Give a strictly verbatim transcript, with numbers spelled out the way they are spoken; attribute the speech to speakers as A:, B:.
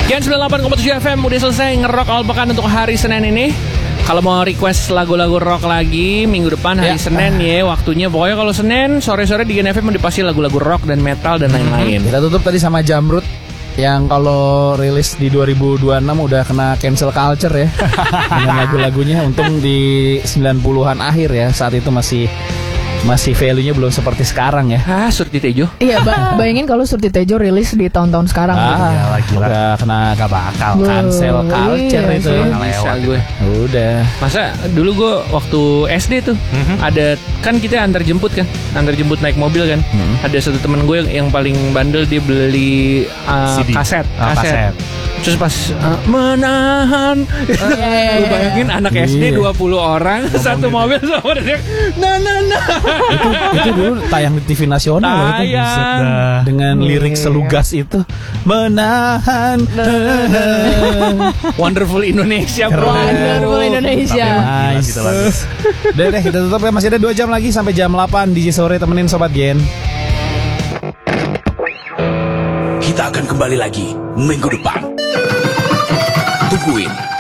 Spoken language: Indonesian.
A: Gen sembilan puluh delapan koma tujuh F M udah selesai ngerok awal pekan untuk hari Senin ini. Kalau mau request lagu-lagu rock lagi minggu depan hari ya. Senin ya waktunya. Pokoknya kalau Senin sore-sore di Gen F M udah pasti lagu-lagu rock dan metal dan lain-lain.
B: Kita tutup tadi sama Jamrut yang kalau rilis di dua ribu dua puluh enam udah kena cancel culture ya. Dengan lagu-lagunya. Untung di sembilan puluhan akhir ya. Saat itu masih masih value-nya belum seperti sekarang ya.
A: Ah, Surti Tejo.
C: Iya, ba- bayangin kalau Surti Tejo rilis di tahun-tahun sekarang.
B: Ah,
C: gitu.
B: ya, lagi udah kena gak bakal cancel culture
C: iya,
B: itu.
A: Bisa gue.
B: Udah.
A: Masa dulu gue waktu S D tuh mm-hmm. ada kan kita antar jemput kan, antar jemput naik mobil kan. Mm-hmm. Ada satu temen gue yang, yang paling bandel dia beli uh, kaset,
D: oh,
A: kaset.
D: kaset.
A: Terus pas uh, menahan, oh, yeah. Lu bayangin anak yeah. S D dua puluh orang oh, satu mobil sama dia, nah nah nah.
B: itu, itu dulu tayang di T V nasional loh itu dengan lirik selugas itu menahan.
A: Wonderful Indonesia, bro.
C: Wonderful Indonesia.
B: Nice. Udah deh kita tutup ya, masih ada dua jam lagi sampai jam delapan D J sore temenin Sobat Gen.
E: Kita akan kembali lagi minggu depan. Tungguin